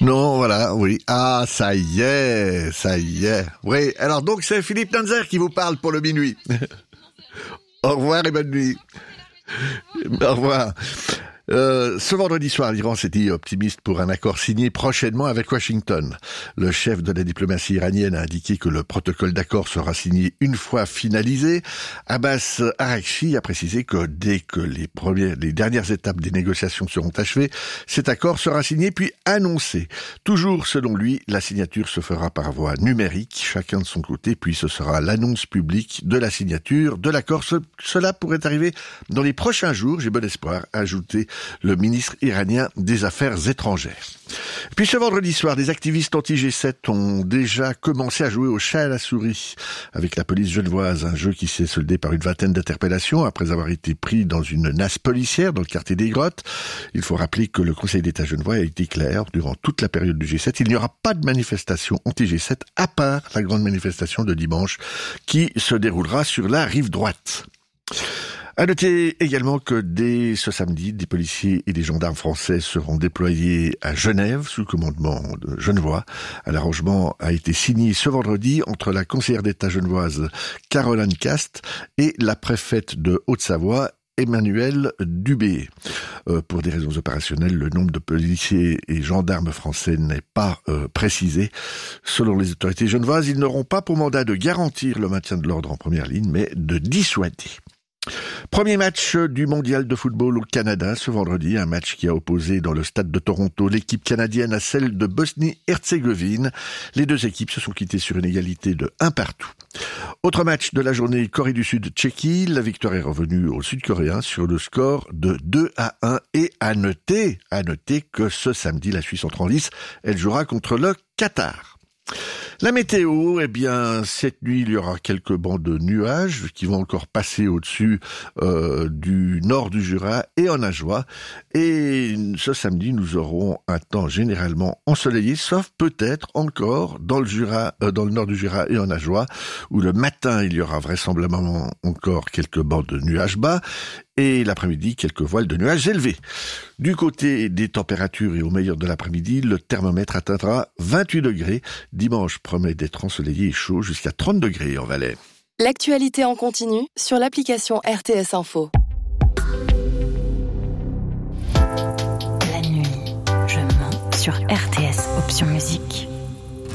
Non, voilà, oui. Ah, ça y est, ça y est. Oui, alors donc c'est Philippe Nanzer qui vous parle pour le minuit. Au revoir et bonne nuit. Au revoir. Ce vendredi soir, l'Iran s'est dit optimiste pour un accord signé prochainement avec Washington. Le chef de la diplomatie iranienne a indiqué que le protocole d'accord sera signé une fois finalisé. Abbas Araghchi a précisé que dès que les dernières étapes des négociations seront achevées, cet accord sera signé puis annoncé. Toujours selon lui, la signature se fera par voie numérique, chacun de son côté, puis ce sera l'annonce publique de la signature de l'accord. Cela pourrait arriver dans les prochains jours, j'ai bon espoir, a ajouté le ministre iranien des Affaires étrangères. Puis ce vendredi soir, des activistes anti-G7 ont déjà commencé à jouer au chat à la souris avec la police genevoise, un jeu qui s'est soldé par une vingtaine d'interpellations après avoir été pris dans une nasse policière dans le quartier des Grottes. Il faut rappeler que le Conseil d'État genevois a été clair durant toute la période du G7. Il n'y aura pas de manifestation anti-G7 à part la grande manifestation de dimanche qui se déroulera sur la rive droite. À noter également que dès ce samedi, des policiers et des gendarmes français seront déployés à Genève sous commandement de Genevois. Un arrangement a été signé ce vendredi entre la conseillère d'État genevoise Caroline Cast et la préfète de Haute-Savoie Emmanuel Dubé. Pour des raisons opérationnelles, le nombre de policiers et gendarmes français n'est pas précisé. Selon les autorités genevoises, ils n'auront pas pour mandat de garantir le maintien de l'ordre en première ligne, mais de dissuader. Premier match du mondial de football au Canada ce vendredi, un match qui a opposé dans le stade de Toronto l'équipe canadienne à celle de Bosnie-Herzégovine. Les deux équipes se sont quittées sur une égalité de 1-1. Autre match de la journée, Corée du Sud-Tchéquie. La victoire est revenue aux Sud-Coréens sur le score de 2-1. Et à noter que ce samedi, la Suisse entre en lice, elle jouera contre le Qatar. La météo, eh bien, cette nuit, il y aura quelques bancs de nuages qui vont encore passer au-dessus du nord du Jura et en Ajoie. Et ce samedi, nous aurons un temps généralement ensoleillé, sauf peut-être encore dans le Jura, dans le nord du Jura et en Ajoie, où le matin, il y aura vraisemblablement encore quelques bancs de nuages bas. Et l'après-midi, quelques voiles de nuages élevés. Du côté des températures et au meilleur de l'après-midi, le thermomètre atteindra 28 degrés. Dimanche promet d'être ensoleillé et chaud jusqu'à 30 degrés en Valais. L'actualité en continu sur l'application RTS Info. La nuit, je mens sur RTS.